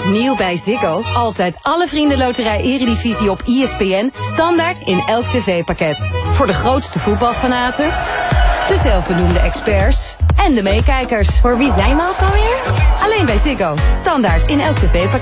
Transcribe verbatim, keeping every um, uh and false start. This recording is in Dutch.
Nieuw bij Ziggo. Altijd alle Vriendenloterij Eredivisie op E S P N. Standaard in elk tv-pakket. Voor de grootste voetbalfanaten, de zelfbenoemde experts en de meekijkers. Voor wie zijn we ook alweer? Alleen bij Ziggo. Standaard in elk tv-pakket.